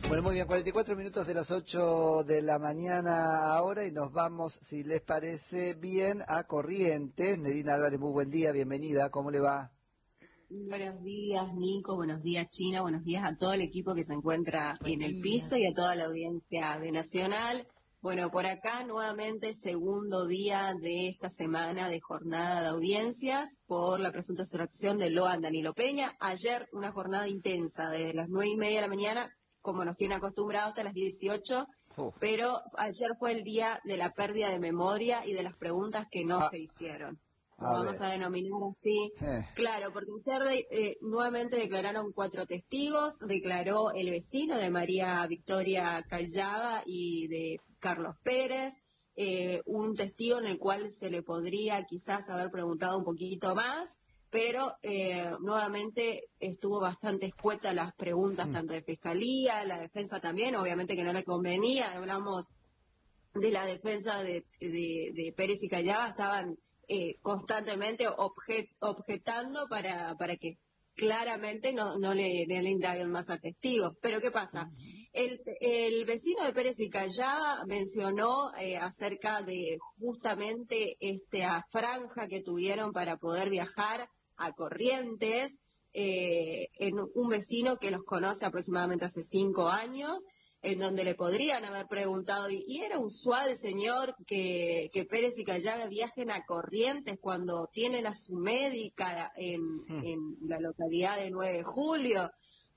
Bueno, muy bien, 44 minutos de las 8 de la mañana ahora y nos vamos, si les parece bien, a Corrientes. Nerina Álvarez, muy buen día, bienvenida, ¿cómo le va? Buenos días, Nico, buenos días, China, buenos días a todo el equipo que se encuentra en el piso y a toda la audiencia de Nacional. Bueno, por acá nuevamente segundo día de esta semana de jornada de audiencias por la presunta extracción de Loan Danilo Peña. Ayer una jornada intensa desde las 9:30 de la mañana, como nos tiene acostumbrados, hasta las 18, pero ayer fue el día de la pérdida de memoria y de las preguntas que no se hicieron. Lo vamos a denominar así. Claro, porque ayer nuevamente declararon 4 testigos, declaró el vecino de María Victoria Callada y de Carlos Pérez, un testigo en el cual se le podría quizás haber preguntado un poquito más, pero nuevamente estuvo bastante escueta las preguntas, tanto de Fiscalía, la defensa también, obviamente que no le convenía, hablamos de la defensa de Pérez y Callada, estaban constantemente objetando para que claramente no le indaguen más a testigos. Pero ¿qué pasa? El vecino de Pérez y Callada mencionó acerca de justamente esta franja que tuvieron para poder viajar a Corrientes, en un vecino que los conoce aproximadamente hace 5 años, en donde le podrían haber preguntado, y era usual, señor, que Pérez y Callada viajen a Corrientes cuando tienen a su médica en la localidad de 9 de Julio.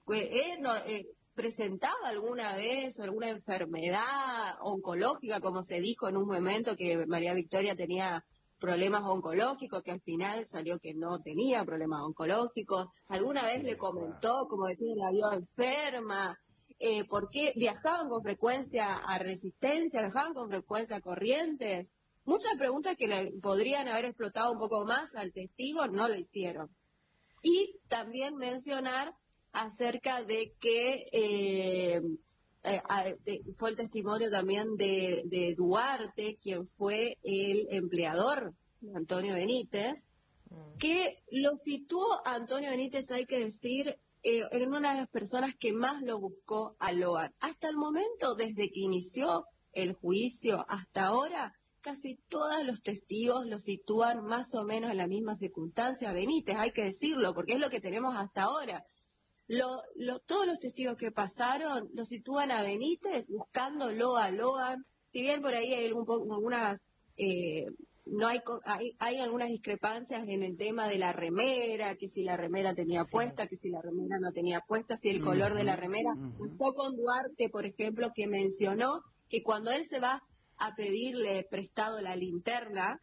¿Presentaba alguna vez alguna enfermedad oncológica, como se dijo en un momento que María Victoria tenía problemas oncológicos, que al final salió que no tenía problemas oncológicos? ¿Alguna vez le comentó, como decía, la vio enferma? ¿Por qué viajaban con frecuencia a Resistencia, viajaban con frecuencia a Corrientes? Muchas preguntas que le podrían haber explotado un poco más al testigo, no lo hicieron. Y también mencionar acerca de que fue el testimonio también de Duarte, quien fue el empleador de Antonio Benítez, que lo situó a Antonio Benítez, hay que decir, era una de las personas que más lo buscó a Loan. Hasta el momento, desde que inició el juicio hasta ahora, casi todos los testigos lo sitúan más o menos en la misma circunstancia a Benítez, hay que decirlo, porque es lo que tenemos hasta ahora. Todos los testigos que pasaron lo sitúan a Benítez buscándolo a Loan. Si bien por ahí hay algunas... no hay algunas discrepancias en el tema de la remera, que si la remera tenía puesta, que si la remera no tenía puesta, si el color de la remera. Fue con Duarte, por ejemplo, que mencionó que cuando él se va a pedirle prestado la linterna,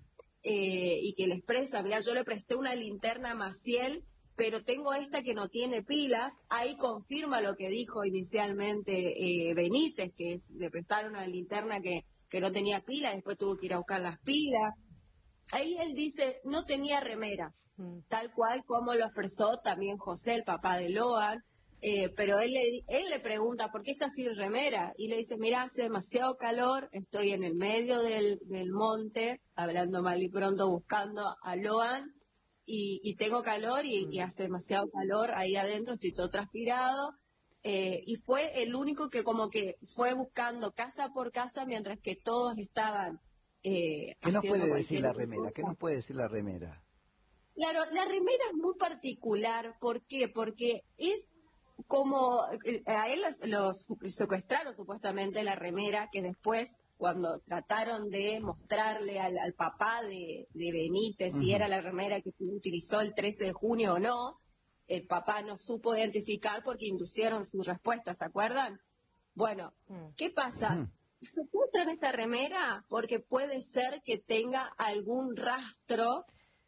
y que le expresa, mira, yo le presté una linterna a Maciel, pero tengo esta que no tiene pilas, ahí confirma lo que dijo inicialmente Benítez, que le prestaron una linterna que no tenía pilas, después tuvo que ir a buscar las pilas. Ahí él dice, no tenía remera, tal cual como lo expresó también José, el papá de Loan, pero él le pregunta, ¿por qué estás sin remera? Y le dice, mira, hace demasiado calor, estoy en el medio del monte, hablando mal y pronto, buscando a Loan, y tengo calor y hace demasiado calor ahí adentro, estoy todo transpirado. Y fue el único que como que fue buscando casa por casa mientras que todos estaban ¿Qué nos puede decir la remera? ¿Qué nos puede decir la remera? Claro, la remera es muy particular. ¿Por qué? Porque es como a él los secuestraron supuestamente la remera, que después cuando trataron de mostrarle al papá de Benítez si era la remera que utilizó el 13 de junio o no, el papá no supo identificar porque inducieron su respuesta, ¿se acuerdan? Bueno, ¿qué pasa? Secuestran esta remera porque puede ser que tenga algún rastro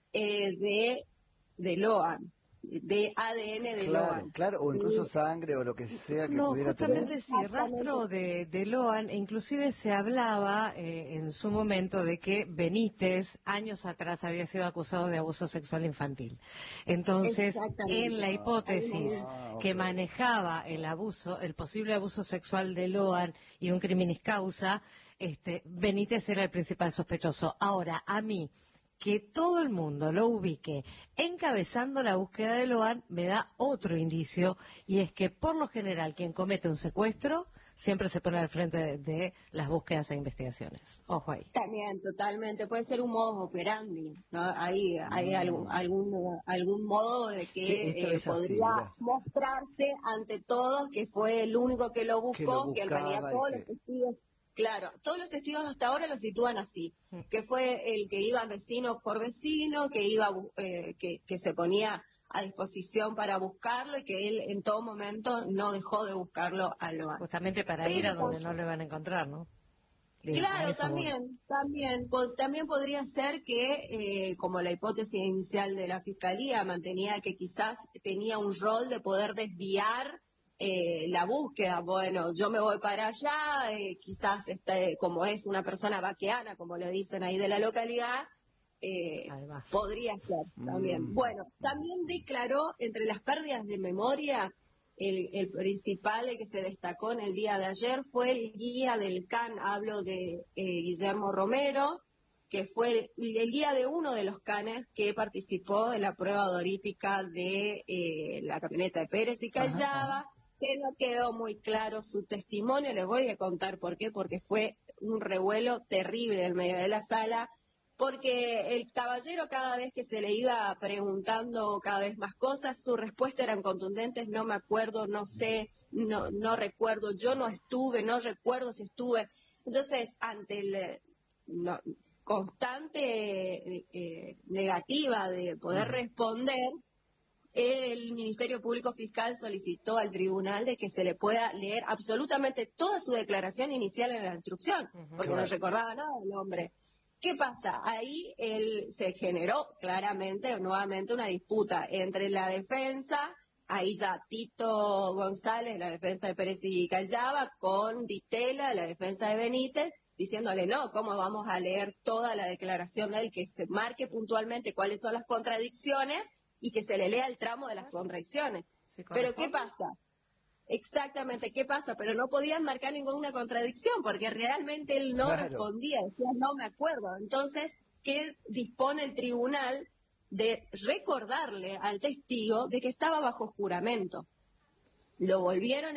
de Loan, de ADN de Loan. Claro, o incluso sangre o lo que sea que pudiera tener. No, justamente sí, rastro de Loan, e inclusive se hablaba en su momento de que Benítez, años atrás, había sido acusado de abuso sexual infantil. Entonces, en la hipótesis que manejaba el posible abuso sexual de Loan y un criminis causa, Benítez era el principal sospechoso. Ahora, a mí, que todo el mundo lo ubique encabezando la búsqueda de Loan me da otro indicio, y es que por lo general quien comete un secuestro siempre se pone al frente de las búsquedas e investigaciones. Ojo ahí. También, totalmente. Puede ser un modo operandi, ¿no? Hay algún modo de Sí, que esto es así, podría mirá. mostrarse ante todos que fue el único que lo Que lo buscó, que en realidad buscaba y todos que... los testigos, claro, todos los testigos hasta ahora lo sitúan así, que fue el que iba vecino por vecino, que iba, que se ponía a disposición para buscarlo y que él en todo momento no dejó de buscarlo a Loan. Justamente para ir a Pero donde no le van a encontrar, ¿no? Digo, a claro, eso voy. también podría ser que, como la hipótesis inicial de la Fiscalía mantenía que quizás tenía un rol de poder desviar la búsqueda. Bueno, yo me voy para allá, quizás como es una persona vaqueana, como le dicen ahí de la localidad, Además. podría ser también. Bueno, también declaró entre las pérdidas de memoria. El principal, el que se destacó en el día de ayer, fue el guía del CAN, hablo de Guillermo Romero, que fue el guía de uno de los canes que participó en la prueba odorífica de la camioneta de Pérez y Callaba, que no quedó muy claro su testimonio. Les voy a contar por qué, porque fue un revuelo terrible en medio de la sala, porque el caballero cada vez que se le iba preguntando cada vez más cosas, sus respuestas eran contundentes: no me acuerdo, no sé, no recuerdo, yo no estuve, no recuerdo si estuve. Entonces, ante el constante negativa de poder responder, el Ministerio Público Fiscal solicitó al tribunal de que se le pueda leer absolutamente toda su declaración inicial en la instrucción, porque no recordaba nada el hombre. ¿Qué pasa? Ahí se generó claramente, nuevamente, una disputa entre la defensa, ahí ya Tito González, la defensa de Pérez y Callaba, con Ditela, la defensa de Benítez, diciéndole: no, ¿cómo vamos a leer toda la declaración de él? Que se marque puntualmente cuáles son las contradicciones y que se le lea el tramo de las contradicciones. Pero ¿qué pasa? Exactamente, ¿qué pasa? Pero no podían marcar ninguna contradicción porque realmente él no respondía, decía: no me acuerdo. Entonces, ¿qué dispone el tribunal? De recordarle al testigo de que estaba bajo juramento. Le volvieron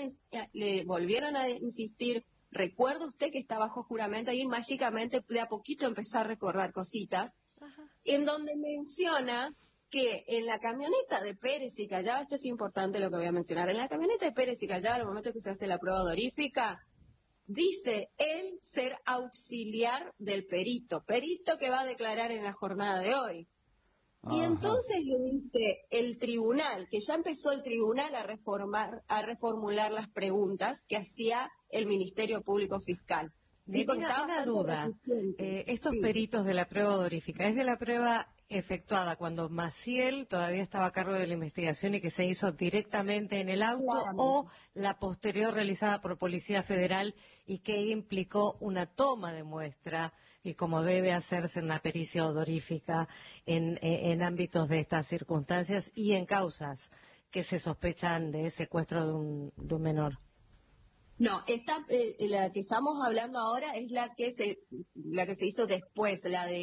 a insistir: ¿recuerda usted que está bajo juramento? Y mágicamente de a poquito empezó a recordar cositas, en donde menciona que en la camioneta de Pérez y Callaba, esto es importante lo que voy a mencionar, en la camioneta de Pérez y Callaba, al momento que se hace la prueba odorífica, dice él ser auxiliar del perito que va a declarar en la jornada de hoy. Y entonces le dice el tribunal, que ya empezó el tribunal a reformular las preguntas que hacía el Ministerio Público Fiscal. Sí, una duda. Estos peritos de la prueba odorífica, ¿es de la prueba efectuada cuando Maciel todavía estaba a cargo de la investigación y que se hizo directamente en el auto, o la posterior realizada por Policía Federal y que implicó una toma de muestra, y como debe hacerse en la pericia odorífica en ámbitos de estas circunstancias y en causas que se sospechan de secuestro de un menor? No, la que estamos hablando ahora es la que se hizo después,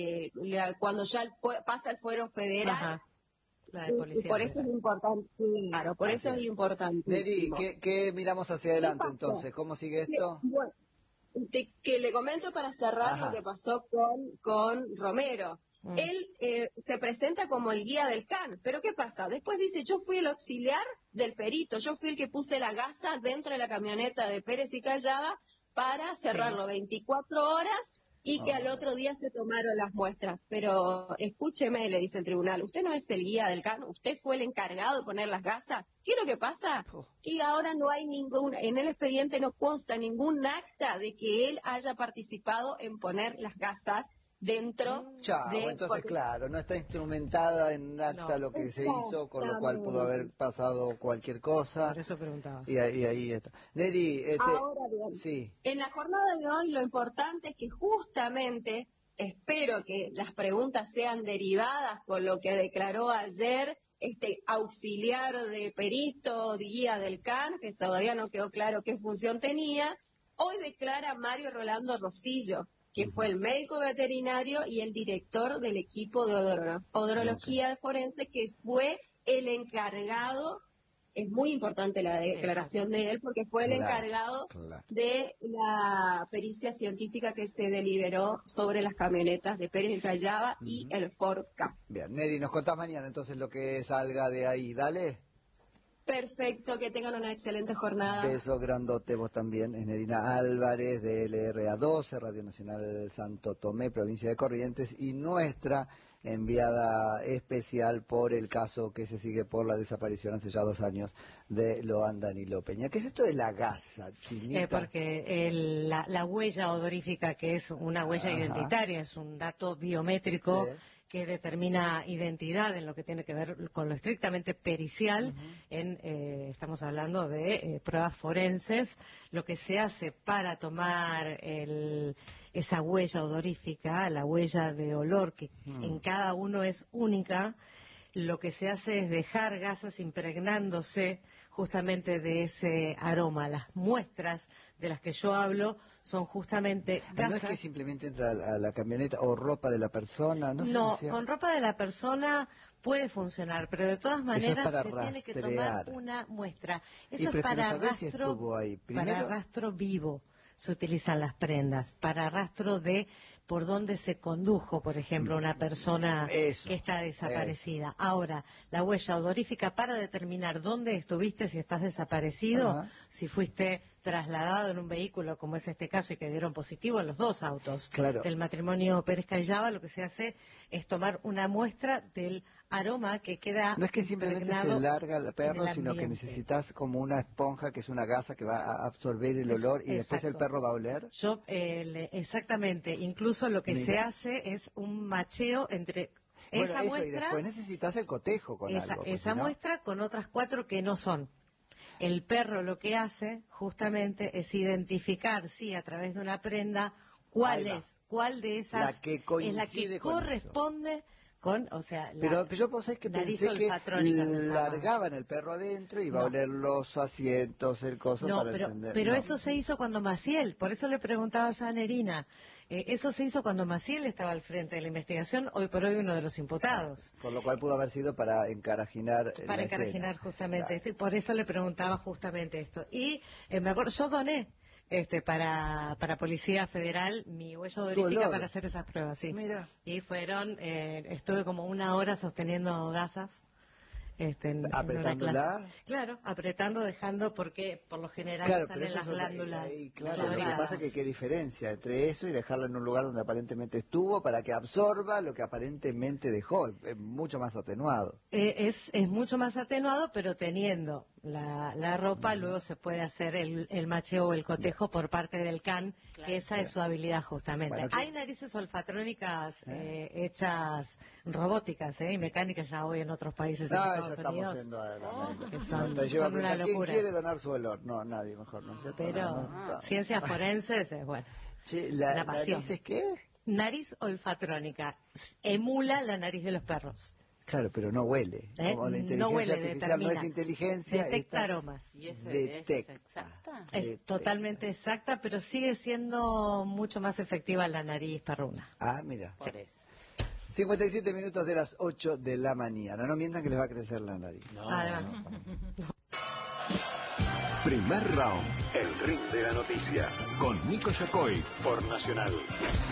cuando ya pasa el fuero federal. Ajá. La de Policía por eso Federal. es importante, claro, por eso es importante. Neri, ¿qué miramos hacia adelante entonces? ¿Cómo sigue esto? Bueno, que le comento para cerrar lo que pasó con Romero. Él se presenta como el guía del CAN, pero ¿qué pasa? Después dice: yo fui el auxiliar del perito, yo fui el que puse la gasa dentro de la camioneta de Pérez y Callaba para cerrarlo 24 horas y que al otro día se tomaron las muestras. Pero escúcheme, le dice el tribunal, usted no es el guía del CAN, usted fue el encargado de poner las gasas. ¿Qué es lo que pasa? Que ahora no hay en el expediente no consta ningún acta de que él haya participado en poner las gasas dentro de... Entonces, claro, no está instrumentada en acta lo que se hizo, con lo cual pudo haber pasado cualquier cosa. Por eso preguntaba. Y ahí está. Neri, ahora bien, en la jornada de hoy lo importante es que justamente, espero que las preguntas sean derivadas con lo que declaró ayer este auxiliar de perito, guía del CAN, que todavía no quedó claro qué función tenía. Hoy declara Mario Rolando Rosillo, que fue el médico veterinario y el director del equipo de odorología forense, que fue el encargado. Es muy importante la declaración de él, porque fue el encargado de la pericia científica que se deliberó sobre las camionetas de Pérez del Callaba y el Ford Ka. Bien, Neri, nos contás mañana entonces lo que salga de ahí, dale. Perfecto, que tengan una excelente jornada. Beso grandote, vos también. Es Nerina Álvarez de LRA 12, Radio Nacional Santo Tomé, provincia de Corrientes, y nuestra enviada especial por el caso que se sigue por la desaparición hace ya 2 años de Loan Danilo Peña. ¿Qué es esto de la gasa, Chinita? Porque la huella odorífica, que es una huella identitaria, es un dato biométrico que determina identidad en lo que tiene que ver con lo estrictamente pericial. Estamos hablando de pruebas forenses. Lo que se hace para tomar esa huella odorífica, la huella de olor, que en cada uno es única, lo que se hace es dejar gasas impregnándose justamente de ese aroma. Las muestras de las que yo hablo son justamente gasas. ¿No es que simplemente entra a la camioneta o ropa de la persona? No, con ropa de la persona puede funcionar, pero de todas maneras se tiene que tomar una muestra. Eso es para rastro vivo. Se utilizan las prendas para rastro de por dónde se condujo, por ejemplo, una persona que está desaparecida. Ahora, la huella odorífica para determinar dónde estuviste, si estás desaparecido, si fuiste trasladado en un vehículo, como es este caso, y que dieron positivo en los 2 autos del matrimonio Pérez Callaba, lo que se hace es tomar una muestra del aroma que queda. No es que simplemente se larga el perro, sino que necesitas como una esponja, que es una gasa que va a absorber el olor y después el perro va a oler. Exactamente. Incluso lo que se hace es un macheo entre esa muestra. Y después necesitas el cotejo con algo. Esa muestra con otras 4 que no son. El perro lo que hace justamente es identificar, a través de una prenda, cuál de esas es la que corresponde con, pero yo pensé que largaban el perro adentro y iba a oler los asientos, el coso para entender. Pero eso se hizo cuando Maciel, por eso le preguntaba yo a Nerina, eso se hizo cuando Maciel estaba al frente de la investigación, hoy por hoy uno de los imputados. Por lo cual pudo haber sido para encarajinar. Para encarajinar justamente esto, y por eso le preguntaba justamente esto. Y me acuerdo, yo doné para Policía Federal mi huella odorífica para hacer esas pruebas, sí. Mira. Y estuve como 1 hora sosteniendo gasas. ¿Apretándola? Claro, apretando, dejando, porque por lo general están en las glándulas. Claro, lo que pasa es que qué diferencia entre eso y dejarla en un lugar donde aparentemente estuvo para que absorba lo que aparentemente dejó. Es mucho más atenuado. Es mucho más atenuado, pero teniendo la ropa, luego se puede hacer el macheo o el cotejo por parte del CAN, que esa es su habilidad justamente. Bueno, hay narices olfatrónicas hechas robóticas y mecánicas ya hoy en otros países de Estados Unidos. Son una locura. ¿Quién quiere donar su olor? No, nadie, mejor no. Pero ciencias forenses es bueno. ¿La nariz es qué? Nariz olfatrónica. Emula la nariz de los perros. Claro, pero no huele. Como la inteligencia artificial no es inteligencia. Detecta aromas. ¿Y eso detecta. es exacta? Es totalmente exacta, pero sigue siendo mucho más efectiva la nariz perruna. Mira. Por eso. 57 minutos de las 8 de la mañana. No mientan que les va a crecer la nariz. Además. Primer round. El ring de la noticia. Con Nico Yacoy por Nacional.